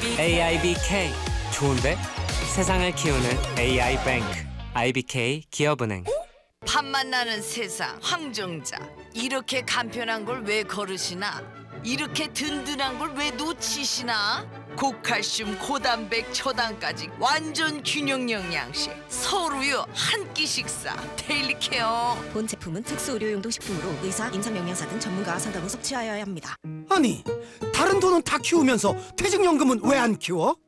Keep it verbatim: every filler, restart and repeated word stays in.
에이아이비케이 좋은데? 세상을 키우는 에이아이뱅크 아이비케이 기업은행. 밥맛 나는 세상 황정자, 이렇게 간편한 걸 왜 거르시나? 이렇게 든든한 걸 왜 놓치시나? 고칼슘, 고단백, 초당까지 완전 균형 영양식 서울우유 한 끼 식사 데일리 케어. 본 제품은 특수 의료용도 식품으로 의사, 임상영양사 등 전문가와 상담 후 섭취하여야 합니다. 아니, 다른 돈은 다 키우면서 퇴직연금은 왜 안 키워?